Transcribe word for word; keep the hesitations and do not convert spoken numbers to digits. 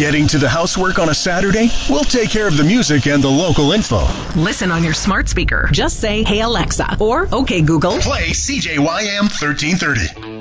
Getting to the housework on a Saturday? We'll take care of the music and the local info. Listen on your smart speaker. Just say, "Hey Alexa," or "Okay Google, play C J Y M thirteen thirty."